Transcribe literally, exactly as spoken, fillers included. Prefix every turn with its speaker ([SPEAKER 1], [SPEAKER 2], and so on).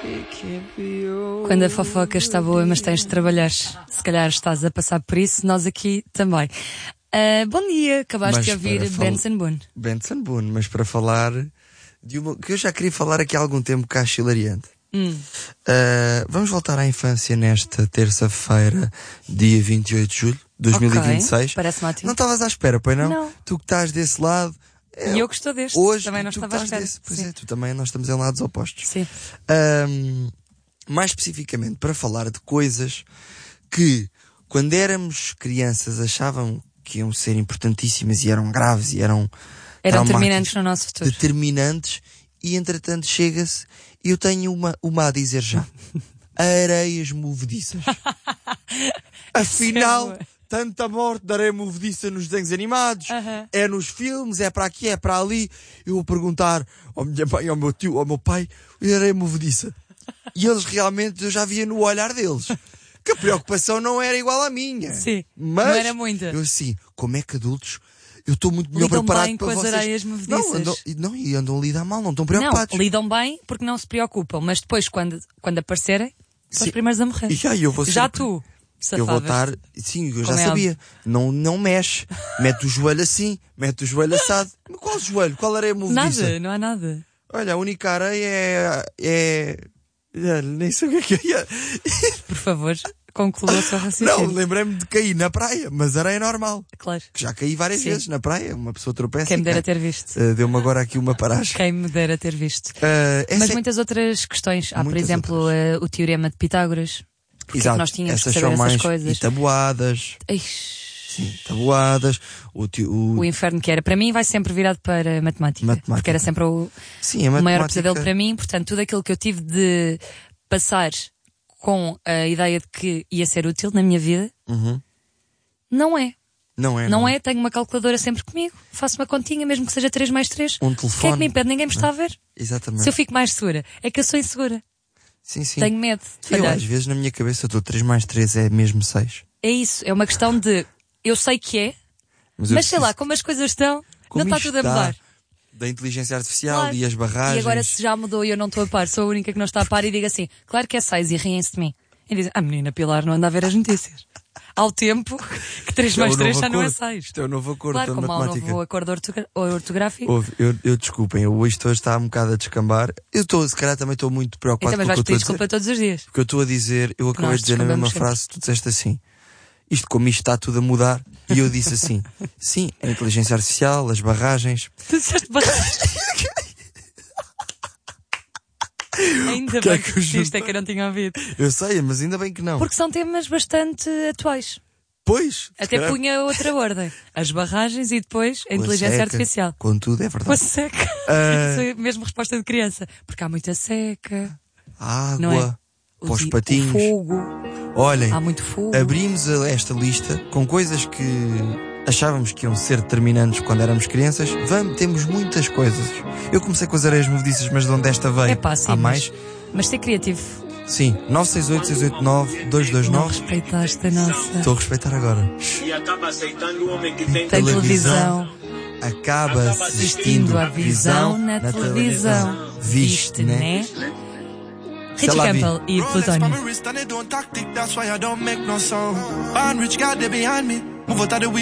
[SPEAKER 1] Quando a fofoca está boa, mas tens de trabalhar. Se calhar estás a passar por isso, nós aqui também. Uh, bom dia, acabaste
[SPEAKER 2] Mas
[SPEAKER 1] de ouvir
[SPEAKER 2] fal-
[SPEAKER 1] Benson Boone.
[SPEAKER 2] Benson Boone, mas para falar de uma que eu já queria falar aqui há algum tempo, que acho hilariante.
[SPEAKER 1] Hum.
[SPEAKER 2] Uh, vamos voltar à infância nesta terça-feira, dia vinte e oito de julho de dois mil e vinte e seis.
[SPEAKER 1] Okay, parece-me ótimo.
[SPEAKER 2] Não estavas à espera, pois não?
[SPEAKER 1] Não.
[SPEAKER 2] Tu que estás desse lado.
[SPEAKER 1] E eu que estou deste.
[SPEAKER 2] Hoje
[SPEAKER 1] também não
[SPEAKER 2] tu
[SPEAKER 1] estava à
[SPEAKER 2] estás
[SPEAKER 1] espera.
[SPEAKER 2] desse. Pois
[SPEAKER 1] Sim.
[SPEAKER 2] é, tu também, nós estamos em lados opostos.
[SPEAKER 1] Sim.
[SPEAKER 2] Um, mais especificamente, para falar de coisas que, quando éramos crianças, achavam que iam ser importantíssimas e eram graves e eram
[SPEAKER 1] Eram
[SPEAKER 2] traumáticas,
[SPEAKER 1] determinantes no nosso futuro.
[SPEAKER 2] determinantes, e entretanto chega-se e eu tenho uma, uma a dizer já. Areias movediças. Afinal,
[SPEAKER 1] é
[SPEAKER 2] tanta morte de areia movediça nos desenhos animados,
[SPEAKER 1] uh-huh.
[SPEAKER 2] é nos filmes, é para aqui, é para ali. Eu vou perguntar ao minha mãe, ao meu tio, ao meu pai, e areia movediça. E eles realmente, eu já via no olhar deles que a preocupação não era igual à minha.
[SPEAKER 1] Sim,
[SPEAKER 2] mas
[SPEAKER 1] não era muita.
[SPEAKER 2] Eu assim, como é que adultos, eu estou muito melhor
[SPEAKER 1] lidam
[SPEAKER 2] preparado
[SPEAKER 1] bem
[SPEAKER 2] para
[SPEAKER 1] com as
[SPEAKER 2] vocês.
[SPEAKER 1] areias movediças.
[SPEAKER 2] Não, andam, não, e andam a lidar mal, não estão preocupados.
[SPEAKER 1] Não, lidam bem porque não se preocupam, mas depois quando, quando aparecerem, são
[SPEAKER 2] Sim.
[SPEAKER 1] os primeiros a morrer.
[SPEAKER 2] E aí eu vou
[SPEAKER 1] Já
[SPEAKER 2] sempre-
[SPEAKER 1] tu,
[SPEAKER 2] Eu vou
[SPEAKER 1] safavas.
[SPEAKER 2] estar, sim, eu já
[SPEAKER 1] Como é
[SPEAKER 2] sabia. Não, não mexe. Mete o joelho assim, mete o joelho assado. Mas qual joelho? Qual areia movediça?
[SPEAKER 1] Nada, não há nada.
[SPEAKER 2] Olha, a única areia é. é... é, nem sei o que é que é.
[SPEAKER 1] Por favor, conclua o seu
[SPEAKER 2] Não,
[SPEAKER 1] raciocínio.
[SPEAKER 2] lembrei-me de cair na praia, mas areia normal.
[SPEAKER 1] Claro.
[SPEAKER 2] Que já caí várias
[SPEAKER 1] Sim.
[SPEAKER 2] vezes na praia. Uma pessoa tropeça.
[SPEAKER 1] Quem me
[SPEAKER 2] e
[SPEAKER 1] dera
[SPEAKER 2] cai.
[SPEAKER 1] ter visto.
[SPEAKER 2] Uh, Deu-me agora aqui uma paragem.
[SPEAKER 1] Quem me dera ter visto.
[SPEAKER 2] Uh, essa
[SPEAKER 1] Mas
[SPEAKER 2] é-
[SPEAKER 1] muitas outras questões. Há, por
[SPEAKER 2] Muitas
[SPEAKER 1] exemplo, eh, o teorema de Pitágoras. Porque é que
[SPEAKER 2] Exato.
[SPEAKER 1] nós tínhamos
[SPEAKER 2] Essas
[SPEAKER 1] que saber
[SPEAKER 2] são
[SPEAKER 1] essas
[SPEAKER 2] mais.
[SPEAKER 1] coisas.
[SPEAKER 2] E tabuadas.
[SPEAKER 1] Ixi,
[SPEAKER 2] Sim, tabuadas. O, ti- o...
[SPEAKER 1] o inferno que era para mim vai sempre virado para matemática.
[SPEAKER 2] Matemática.
[SPEAKER 1] Porque era sempre o,
[SPEAKER 2] Sim, a
[SPEAKER 1] o maior
[SPEAKER 2] matemática.
[SPEAKER 1] pesadelo para mim. Portanto, tudo aquilo que eu tive de passar com a ideia de que ia ser útil na minha vida,
[SPEAKER 2] Uhum.
[SPEAKER 1] não é.
[SPEAKER 2] Não é.
[SPEAKER 1] Não é, tenho uma calculadora sempre comigo, faço uma continha, mesmo que seja três mais três.
[SPEAKER 2] Um
[SPEAKER 1] O que é
[SPEAKER 2] telefone.
[SPEAKER 1] que me impede? Ninguém me está a ver.
[SPEAKER 2] Exatamente.
[SPEAKER 1] Se eu fico mais segura, é que eu sou insegura.
[SPEAKER 2] Sim, sim.
[SPEAKER 1] Tenho medo de
[SPEAKER 2] Eu,
[SPEAKER 1] falhar.
[SPEAKER 2] às vezes, na minha cabeça, estou três mais três é mesmo seis.
[SPEAKER 1] É isso, é uma questão de eu sei que é,
[SPEAKER 2] Mas,
[SPEAKER 1] mas sei lá, como as coisas estão,
[SPEAKER 2] como
[SPEAKER 1] não está
[SPEAKER 2] isto
[SPEAKER 1] tudo a mudar.
[SPEAKER 2] Da inteligência artificial
[SPEAKER 1] Claro.
[SPEAKER 2] e as barragens.
[SPEAKER 1] E agora se já mudou e eu não estou a par, sou a única que não está a par e digo assim, claro que é seis e riem-se de mim. E dizem, ah menina Pilar não anda a ver as notícias. Ao tempo que três
[SPEAKER 2] Isto é
[SPEAKER 1] mais
[SPEAKER 2] o
[SPEAKER 1] três
[SPEAKER 2] novo
[SPEAKER 1] já não é
[SPEAKER 2] acordo.
[SPEAKER 1] seis.
[SPEAKER 2] Isto é o novo acordo
[SPEAKER 1] Claro,
[SPEAKER 2] da
[SPEAKER 1] como há o
[SPEAKER 2] matemática.
[SPEAKER 1] novo acordo ortogra- ortográfico.
[SPEAKER 2] Ouve, eu, eu desculpem, eu hoje estou, está um bocado a descambar. Eu estou, se calhar também estou muito preocupado
[SPEAKER 1] Então, mas
[SPEAKER 2] com o
[SPEAKER 1] vais
[SPEAKER 2] que eu
[SPEAKER 1] pedir
[SPEAKER 2] estou a
[SPEAKER 1] desculpa
[SPEAKER 2] dizer.
[SPEAKER 1] todos os dias.
[SPEAKER 2] Porque eu estou a dizer, eu acabei
[SPEAKER 1] Nós
[SPEAKER 2] de dizer na mesma
[SPEAKER 1] desculpamos
[SPEAKER 2] frase, tu disseste assim. Isto como isto está tudo a mudar. E eu disse assim, sim, a inteligência artificial, as barragens.
[SPEAKER 1] Tu disseste barragens. Ainda
[SPEAKER 2] Porque é
[SPEAKER 1] bem
[SPEAKER 2] que
[SPEAKER 1] que
[SPEAKER 2] eu
[SPEAKER 1] disseste, é
[SPEAKER 2] junto-
[SPEAKER 1] que eu não tinha ouvido.
[SPEAKER 2] Eu sei, mas ainda bem que não.
[SPEAKER 1] Porque são temas bastante atuais.
[SPEAKER 2] Pois. se
[SPEAKER 1] Até
[SPEAKER 2] calhar-
[SPEAKER 1] punha outra ordem. As barragens e depois a
[SPEAKER 2] com
[SPEAKER 1] inteligência
[SPEAKER 2] seca,
[SPEAKER 1] artificial.
[SPEAKER 2] Com tudo, é
[SPEAKER 1] Com a
[SPEAKER 2] verdade.
[SPEAKER 1] seca.
[SPEAKER 2] Ah.
[SPEAKER 1] Isso é mesmo resposta de criança. Porque há muita seca.
[SPEAKER 2] A
[SPEAKER 1] Não é?
[SPEAKER 2] água,
[SPEAKER 1] O
[SPEAKER 2] para os
[SPEAKER 1] di-
[SPEAKER 2] patinhos.
[SPEAKER 1] O fogo.
[SPEAKER 2] Olhem,
[SPEAKER 1] Há muito fogo.
[SPEAKER 2] abrimos a- esta lista com coisas que achávamos que iam ser determinantes quando éramos crianças. Vamos, temos muitas coisas. Eu comecei com as areias movediças, mas de onde esta veio?
[SPEAKER 1] É pá, sim,
[SPEAKER 2] Há
[SPEAKER 1] mas,
[SPEAKER 2] mais?
[SPEAKER 1] mas ser criativo.
[SPEAKER 2] Sim, nove seis oito, seis oito nove, dois dois
[SPEAKER 1] Não
[SPEAKER 2] nove.
[SPEAKER 1] respeitaste a nossa.
[SPEAKER 2] Estou a respeitar agora.
[SPEAKER 3] E acaba aceitando o homem que tem
[SPEAKER 1] Tem
[SPEAKER 2] televisão.
[SPEAKER 1] televisão.
[SPEAKER 2] Acaba assistindo
[SPEAKER 1] Assistindo à visão na televisão.
[SPEAKER 2] Viste, né?
[SPEAKER 1] Richie
[SPEAKER 2] lá vi.
[SPEAKER 1] Campbell e
[SPEAKER 4] Rolex
[SPEAKER 1] Plutónio.
[SPEAKER 4] on my wrist and it don't tactic, that's why I don't make no sound. Band rich got there behind me. Move out of the way.